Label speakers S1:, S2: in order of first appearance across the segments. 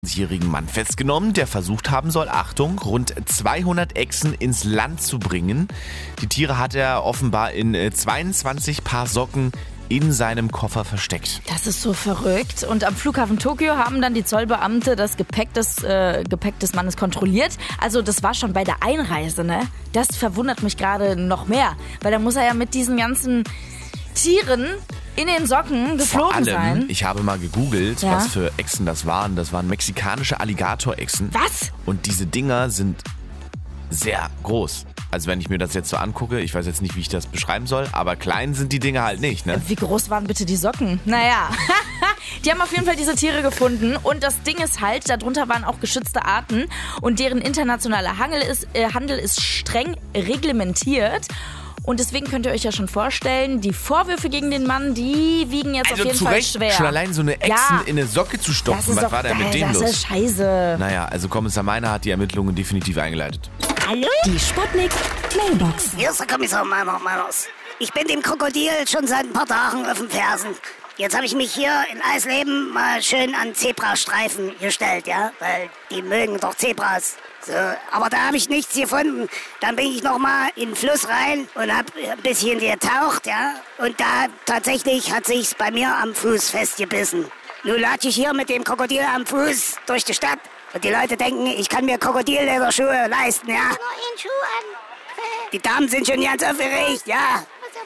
S1: jährigen Mann festgenommen, der versucht haben soll, Achtung, rund 200 Echsen ins Land zu bringen. Die Tiere hat er offenbar in 22 Paar Socken in seinem Koffer versteckt.
S2: Das ist so verrückt. Und am Flughafen Tokio haben dann die Zollbeamte das Gepäck des Mannes kontrolliert. Also das war schon bei der Einreise, ne? Das verwundert mich gerade noch mehr. Weil da muss er ja mit diesen ganzen Tieren in den Socken geflogen sein.
S1: Ich habe mal gegoogelt, was für Echsen das waren. Das waren mexikanische Alligatorechsen.
S2: Was?
S1: Und diese Dinger sind sehr groß. Also wenn ich mir das jetzt so angucke, ich weiß jetzt nicht, wie ich das beschreiben soll, aber klein sind die Dinger halt nicht, ne?
S2: Wie groß waren bitte die Socken? Naja, die haben auf jeden Fall diese Tiere gefunden und das Ding ist halt, darunter waren auch geschützte Arten und deren internationaler Handel ist streng reglementiert. Und deswegen könnt ihr euch ja schon vorstellen, die Vorwürfe gegen den Mann, die wiegen jetzt auf jeden Fall schwer.
S1: Schon allein so eine Echsen in eine Socke zu stopfen, was war denn mit dem los?
S2: Das ist scheiße.
S1: Naja, also Kommissar Meiner hat die Ermittlungen definitiv eingeleitet.
S3: Hallo?
S4: Die Sputnik Mailbox.
S3: Hier ist der Kommissar Meiners. Ich bin dem Krokodil schon seit ein paar Tagen auf den Fersen. Jetzt habe ich mich hier in Eisleben mal schön an Zebrastreifen gestellt, ja? Weil die mögen doch Zebras. So, aber da habe ich nichts gefunden. Dann bin ich nochmal in den Fluss rein und habe ein bisschen getaucht, ja? Und da tatsächlich hat sich's bei mir am Fuß festgebissen. Nun latsche ich hier mit dem Krokodil am Fuß durch die Stadt. Und die Leute denken, ich kann mir Krokodillederschuhe leisten, ja?
S5: Nur in Schuh an.
S3: Die Damen sind schon ganz aufgeregt, ja?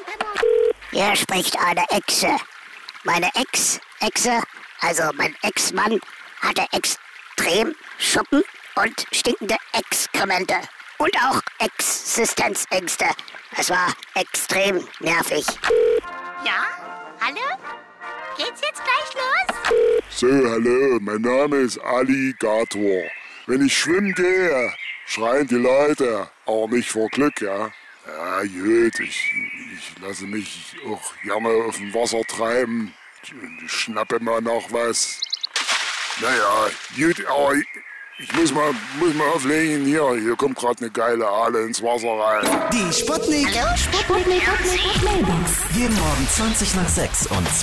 S3: Hier spricht eine Echse. Meine Echse, also mein Ex-Mann, hatte extrem Schuppen und stinkende Exkremente. Und auch Existenzängste. Es war extrem nervig.
S5: Ja? Hallo? Geht's jetzt gleich los?
S6: So, hallo, mein Name ist Alligator. Wenn ich schwimmen gehe, schreien die Leute, aber nicht vor Glück, ja. Ja, gut, ich lasse mich auch gerne auf dem Wasser treiben. Ich schnappe mal noch was. Naja, gut, aber ich muss mal auflegen. Hier kommt gerade eine geile Aale ins Wasser rein.
S4: Die Sputnik.
S5: Hallo,
S4: Sputnik Mailbox.
S7: Jeden Morgen 20 nach 6 und